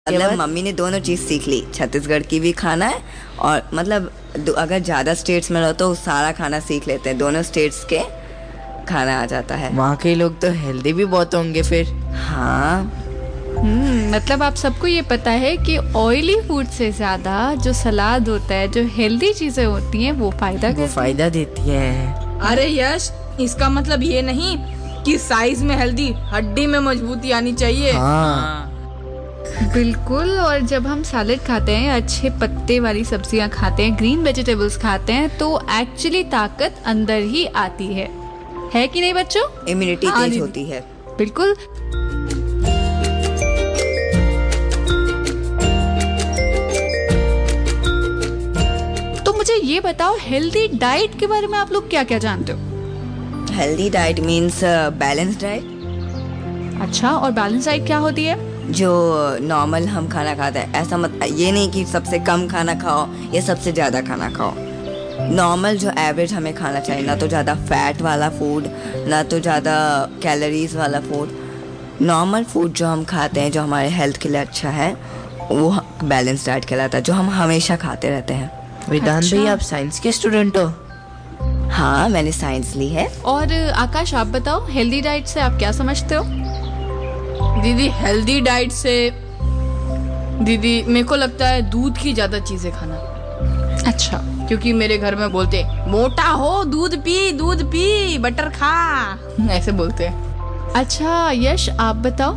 मतलब मम्मी ने दोनों चीज़ सीख ली, छत्तीसगढ़ की भी खाना है और मतलब अगर ज़्यादा स्टेट्स में रहो तो सारा खाना सीख लेते हैं, दोनों स्टेट्स के खाना आ जाता है। वहाँ के लोग तो हेल्दी भी बहुत होंगे फिर। हाँ। मतलब आप सबको ये पता है कि ऑयली फूड से ज़्यादा जो सलाद होता है, जो हेल्दी चीज़ें होती हैं वो फायदा देती हैं। अरे यश, इसका मतलब ये नहीं कि साइज में हेल्दी, हड्डी में मजबूती आनी चाहिए। हाँ। बिल्कुल। और जब हम सैलेड खाते हैं, अच्छे पत्ते वाली सब्जियां खाते हैं, ग्रीन वेजिटेबल्स खाते हैं तो एक्चुअली ताकत अंदर ही आती है कि नहीं बच्चों? इम्यूनिटी तेज होती है। बिल्कुल। तो मुझे ये बताओ, हेल्दी डाइट के बारे में आप लोग क्या क्या जानते हो? Healthy diet means balance diet. अच्छा, और बैलेंस डाइट क्या होती है? जो नॉर्मल हम खाना खाते हैं, ऐसा मत ये नहीं कि सबसे कम खाना खाओ या सबसे ज़्यादा खाना खाओ। नॉर्मल जो एवरेज हमें खाना चाहिए, ना तो ज़्यादा फैट वाला फूड, ना तो ज़्यादा कैलोरीज वाला फूड। नॉर्मल फूड जो हम खाते हैं, जो हमारे हेल्थ के लिए अच्छा है, वो बैलेंस डाइट कहलाता है, जो हम हमेशा खाते रहते हैं। वेदांत भाई, आप साइंस के स्टूडेंट हो? हाँ, मैंने साइंस ली है। और आकाश, आप बताओ, हेल्दी डाइट से आप क्या समझते हो? दीदी, हेल्दी डाइट से दीदी मेरे को लगता है दूध की ज्यादा चीजें खाना। अच्छा। क्योंकि मेरे घर में बोलते मोटा हो दूध पी बटर खा, ऐसे बोलते हैं। अच्छा यश, आप बताओ।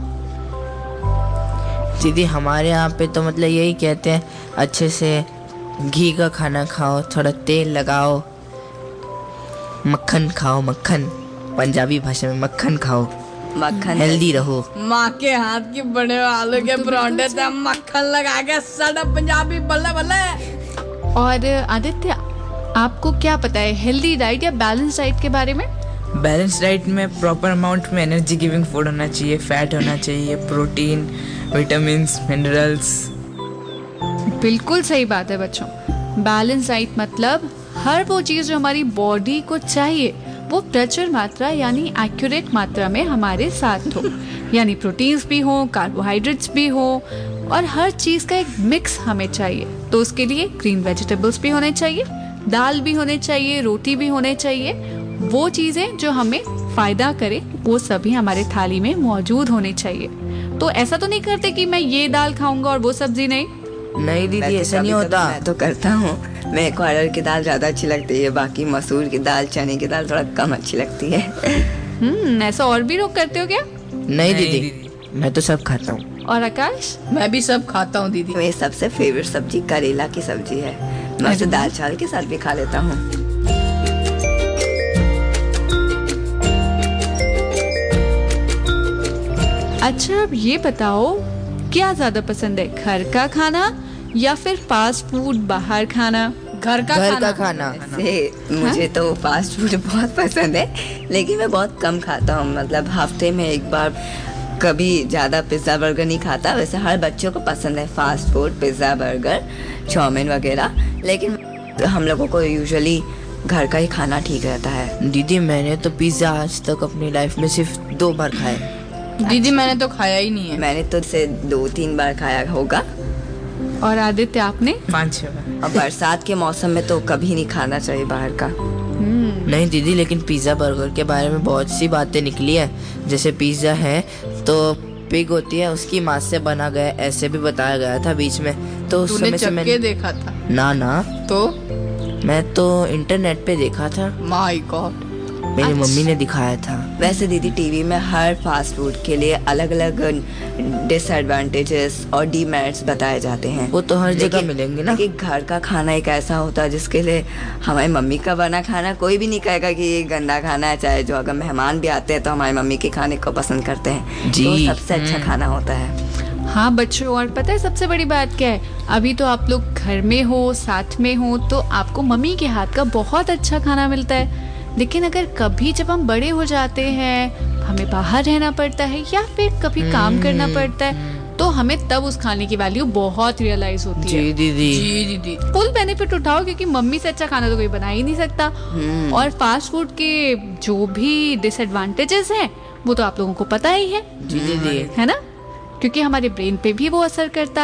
दीदी, हमारे यहाँ पे तो मतलब यही कहते हैं, अच्छे से घी का खाना खाओ, थोड़ा तेल लगाओ, मक्खन खाओ, मक्खन, पंजाबी भाषा में मक्खन खाओ, मक्खन, हेल्दी रहो। माँ के हाथ के बड़े आलू के परांठे से मक्खन लगा के सड़ा पंजाबी बल्ले बल्ले। और आदित्य, आपको क्या पता है हेल्दी डाइट या बैलेंस डाइट के बारे में? बैलेंस डाइट में प्रॉपर अमाउंट में एनर्जी गिविंग फूड होना चाहिए, फैट होना चाहिए, प्रोटीन, विटामिन्स, मिनरल्स। बिल्कुल सही बात है बच्चों। बैलेंस डाइट मतलब हर वो चीज़ जो हमारी बॉडी को चाहिए वो प्रचुर मात्रा यानी एक्यूरेट मात्रा में हमारे साथ हो। यानी प्रोटीन्स भी हो, कार्बोहाइड्रेट्स भी हो, और हर चीज़ का एक मिक्स हमें चाहिए। तो उसके लिए ग्रीन वेजिटेबल्स भी होने चाहिए, दाल भी होने चाहिए, रोटी भी होने चाहिए। वो चीज़ें जो हमें फ़ायदा करे वो सभी हमारे थाली में मौजूद होनी चाहिए। तो ऐसा तो नहीं करते कि मैं ये दाल खाऊंगा और वो सब्जी नहीं। नहीं दीदी, ऐसा नहीं होता। मैं तो करता हूँ। मेरे को अरहर की दाल ज़्यादा अच्छी लगती है, बाकी मसूर की दाल, चने की दाल थोड़ा कम अच्छी लगती है। ऐसा और भी लोग करते हो क्या? नहीं दीदी, मैं तो सब खाता हूँ। और आकाश? मैं भी सब खाता हूँ दीदी। मेरी सबसे फेवरेट सब्जी करेला की सब्जी है, मैं उसे दाल चावल के साथ भी खा लेता हूँ। अच्छा, अब ये बताओ, क्या ज्यादा पसंद है, घर का खाना या फिर फास्ट फूड बाहर खाना? घर का खाना। मुझे तो फास्ट फूड बहुत पसंद है, लेकिन मैं बहुत कम खाता हूँ। मतलब हफ्ते में एक बार, कभी ज़्यादा पिज़्ज़ा बर्गर नहीं खाता। वैसे हर बच्चों को पसंद है fast food, pizza burger, chowmein वगैरह, लेकिन हम लोगों को यूजुअली घर का ही खाना ठीक रहता है। दीदी, मैंने तो पिज़्ज़ा आज तक अपनी लाइफ में सिर्फ 2 बार खाया। दीदी, मैंने तो खाया ही नहीं है। मैंने तो इसे 2-3 बार खाया होगा। और आदित्य, आपने? 5-6 बार। और बरसात के मौसम में तो कभी नहीं खाना चाहिए बाहर का। नहीं दीदी, लेकिन पिज़्ज़ा बर्गर के बारे में बहुत सी बातें निकली है। जैसे पिज़्ज़ा है तो पिग होती है, उसकी मांस से बना गया, ऐसे भी बताया गया था बीच में। तो उस समय से मैंने देखा था? ना तो मैं तो इंटरनेट पे देखा था। माय गॉड, मेरी मम्मी ने दिखाया था। वैसे दीदी, टीवी में हर फास्ट फूड के लिए अलग अलग डिसएडवांटेजेस और डीमेरिट्स बताए जाते हैं। वो तो हर जगह मिलेंगे ना। कि घर का खाना एक ऐसा होता है जिसके लिए हमारी मम्मी का बना खाना कोई भी नहीं कहेगा कि ये गंदा खाना है। चाहे जो अगर मेहमान भी आते हैं तो हमारी मम्मी के खाने को पसंद करते हैं जी। तो सबसे अच्छा खाना होता है। हाँ बच्चों, और पता है सबसे बड़ी बात क्या है? अभी तो आप लोग घर में हो, साथ में हो, तो आपको मम्मी के हाथ का बहुत अच्छा खाना मिलता है। लेकिन अगर कभी जब हम बड़े हो जाते हैं, हमें बाहर रहना पड़ता है या फिर कभी काम करना पड़ता है, तो हमें तब उस खाने की वैल्यू बहुत रियलाइज होती है। जी दीदी। फुल बेनिफिट उठाओ, क्योंकि मम्मी से अच्छा खाना तो कोई बना ही नहीं सकता। और फास्ट फूड के जो भी डिसएडवांटेजेस हैं वो तो आप लोगों को पता ही है। जी दीदी, है ना? क्योंकि हमारे ब्रेन पे भी वो असर करता